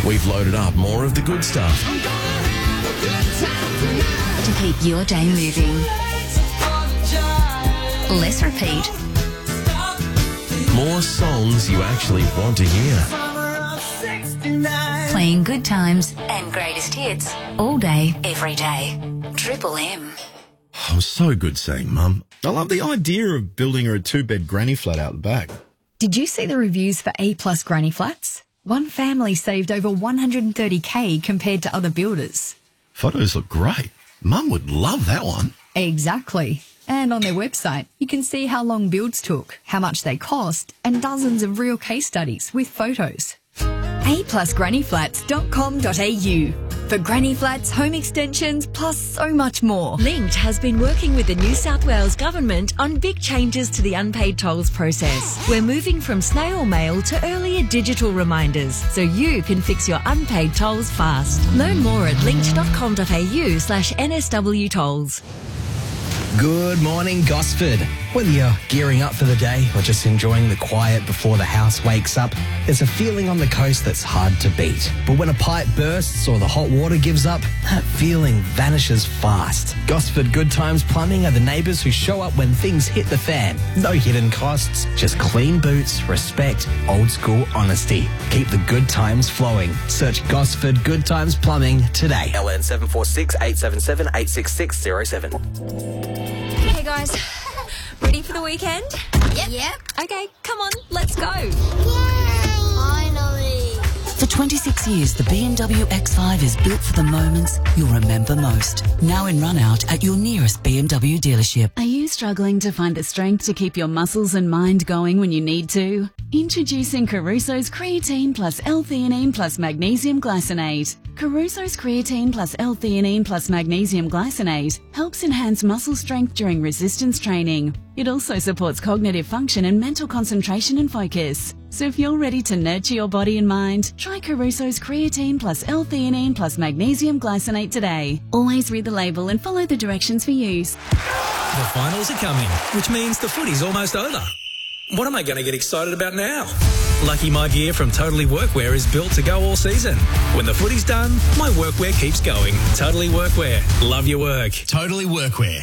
We've loaded up more of the good stuff. To keep your day moving. Less repeat. More songs you actually want to hear. Playing good times and greatest hits all day, every day. Triple M. Oh, so good seeing Mum. I love the idea of building her a 2-bed granny flat out the back. Did you see the reviews for A+ granny flats? One family saved over $130K compared to other builders. Photos look great. Mum would love that one. Exactly. And on their website, you can see how long builds took, how much they cost, and dozens of real case studies with photos. A+grannyflats.com.au for granny flats, home extensions, plus so much more. Linked has been working with the New South Wales Government on big changes to the unpaid tolls process. We're moving from snail mail to earlier digital reminders so you can fix your unpaid tolls fast. Learn more at linked.com.au/NSW tolls. Good morning, Gosford. Whether you're gearing up for the day or just enjoying the quiet before the house wakes up, there's a feeling on the coast that's hard to beat. But when a pipe bursts or the hot water gives up, that feeling vanishes fast. Gosford Good Times Plumbing are the neighbours who show up when things hit the fan. No hidden costs, just clean boots, respect, old school honesty. Keep the good times flowing. Search Gosford Good Times Plumbing today. LN 746 877 86607. Hey guys, ready for the weekend? Yep. Okay, come on, let's go. Finally. For 26 years, the BMW X5 is built for the moments you'll remember most. Now in run-out at your nearest BMW dealership. Are you struggling to find the strength to keep your muscles and mind going when you need to? Introducing Caruso's Creatine Plus L-Theanine Plus Magnesium Glycinate. Caruso's Creatine Plus L-Theanine Plus Magnesium Glycinate helps enhance muscle strength during resistance training. It also supports cognitive function and mental concentration and focus. So if you're ready to nurture your body and mind, try Caruso's Creatine Plus L-Theanine Plus Magnesium Glycinate today. Always read the label and follow the directions for use. The finals are coming, which means the footy's almost over. What am I going to get excited about now? Lucky My Gear from Totally Workwear is built to go all season. When the footy's done, my workwear keeps going. Totally Workwear. Love your work. Totally Workwear.